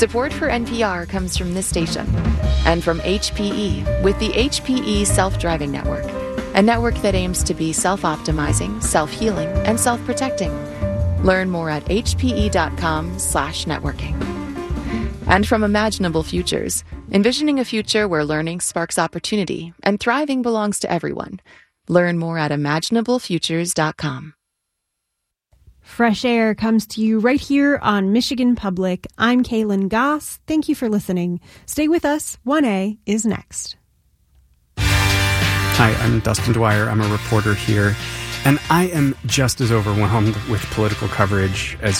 Support for NPR comes from this station and from HPE with the HPE Self-Driving Network, a network that aims to be self-optimizing, self-healing, and self-protecting. Learn more at hpe.com/networking. And from Imaginable Futures, envisioning a future where learning sparks opportunity and thriving belongs to everyone. Learn more at imaginablefutures.com. Fresh Air comes to you right here on Michigan Public. I'm Kaylin Goss. Thank you for listening. Stay with us. 1A is next. Hi, I'm Dustin Dwyer. I'm a reporter here, and I am just as overwhelmed with political coverage as